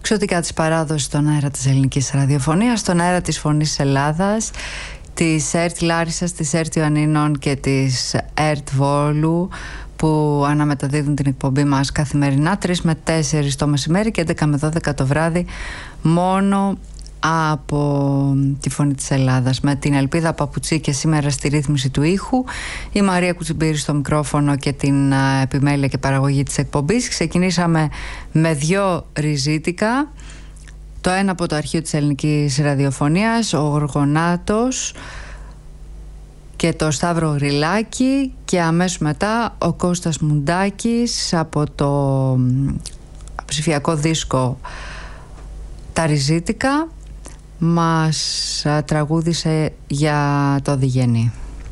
Ξωτικά της παράδοσης στον αέρα της ελληνικής ραδιοφωνίας, στον αέρα της Φωνής Ελλάδας, της ΕΡΤ Λάρισσας, της ΕΡΤ Ιωαννίνων και της ΕΡΤ Βόλου, που αναμεταδίδουν την εκπομπή μας καθημερινά 3 με 4 το μεσημέρι και 11 με 12 το βράδυ, μόνο από τη Φωνή της Ελλάδας, με την Ελπίδα Παπουτσί και σήμερα στη ρύθμιση του ήχου, η Μαρία Κουτσιμπήρη στο μικρόφωνο και την επιμέλεια και παραγωγή της εκπομπής. Ξεκινήσαμε με 2 ριζίτικα. Το ένα από το αρχείο της ελληνικής ραδιοφωνίας, ο Γοργονάτος και το Σταύρο Γρυλάκη, και αμέσως μετά ο Κώστας Μουντάκης από το ψηφιακό δίσκο Τα Ριζίτικα μας τραγούδισε για το Διγενή.